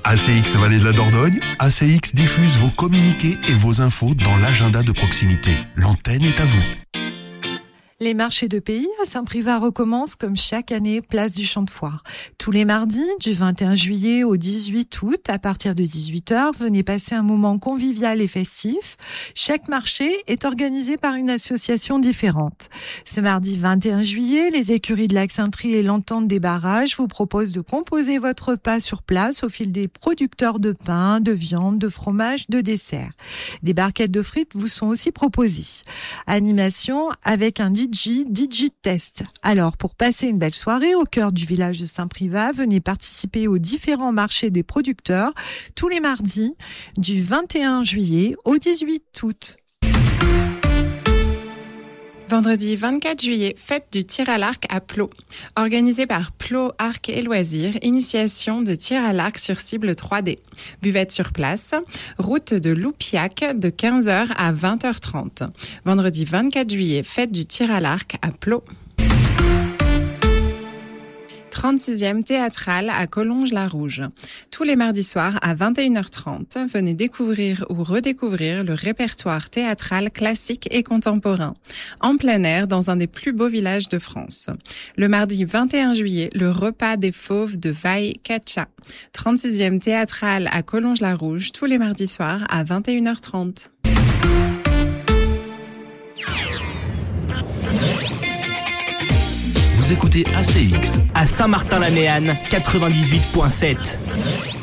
ACX Vallée de la Dordogne, ACX diffuse vos communiqués et vos infos dans l'agenda de proximité. L'antenne est à vous. Les marchés de pays à Saint-Privat recommencent comme chaque année, place du Champ de Foire. Tous les mardis, du 21 juillet au 18 août, à partir de 18h, venez passer un moment convivial et festif. Chaque marché est organisé par une association différente. Ce mardi 21 juillet, les écuries de Lac-Saint-Tri et l'Entente des Barrages vous proposent de composer votre repas sur place au fil des producteurs de pain, de viande, de fromage, de dessert. Des barquettes de frites vous sont aussi proposées. Animation avec un DigiTest. Alors, pour passer une belle soirée au cœur du village de Saint-Privat, venez participer aux différents marchés des producteurs tous les mardis du 21 juillet au 18 août. Vendredi 24 juillet, fête du tir à l'arc à Plot. Organisée par Plot Arc et Loisirs, initiation de tir à l'arc sur cible 3D. Buvette sur place, route de Loupiac de 15h à 20h30. Vendredi 24 juillet, fête du tir à l'arc à Plot. 36e théâtrale à Collonges-la-Rouge. Tous les mardis soirs à 21h30, venez découvrir ou redécouvrir le répertoire théâtral classique et contemporain, en plein air dans un des plus beaux villages de France. Le mardi 21 juillet, le repas des fauves de Vaille-Cacha. 36e théâtrale à Collonges-la-Rouge, tous les mardis soirs à 21h30. Vous écoutez ACX à Saint-Martin-la-Méanne 98.7.